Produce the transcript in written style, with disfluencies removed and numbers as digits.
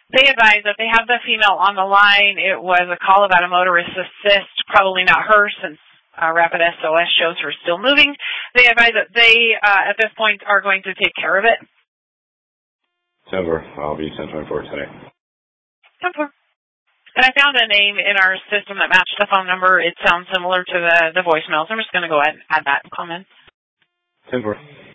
They advise that they have the female on the line. It was a call about a motorist assist, probably not her since Rapid SOS shows her still moving. They advise that they, at this point, are going to take care of it. 10-4. I'll be 1024 today. 10-4. And I found a name in our system that matched the phone number. It sounds similar to the voicemails. I'm just going to go ahead and add that in comments. 10-4.